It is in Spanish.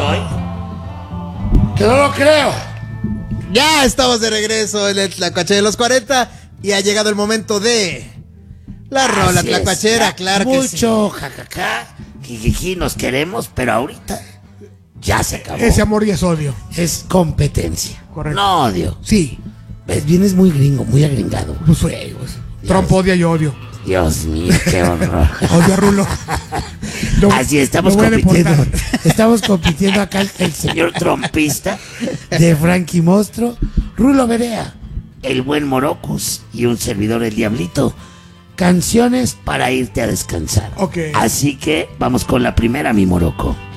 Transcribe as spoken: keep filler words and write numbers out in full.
hoy. Que no lo creo. Ya estamos de regreso en el Tlacuache de los cuarenta y ha llegado el momento de la rola tlacuachera, claro que sí. Mucho jajaja, jijiji, nos queremos, pero ahorita ya se acabó. Ese amor y es odio. Es competencia. Correcto. No odio. Sí. ¿Ves? Vienes muy gringo, muy agringado. Pues fue, pues. Trump odia y odio. Dios mío, qué horror. Odio a Rulo. No, Así estamos lo voy a compitiendo. deportar. Estamos compitiendo acá el, el señor trompista de Frankie Mostro, Rulo Berea, el buen Morocos y un servidor el Diablito. Canciones para irte a descansar. Ok. Así que vamos con la primera, mi Moroco.